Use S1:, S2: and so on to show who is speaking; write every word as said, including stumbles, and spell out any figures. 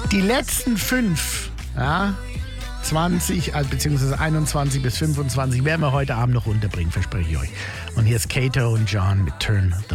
S1: Die letzten fünf, ja, zwanzig, äh, beziehungsweise einundzwanzig bis fünfundzwanzig werden wir heute Abend noch unterbringen, verspreche ich euch. Und hier ist Kato und John mit Turn the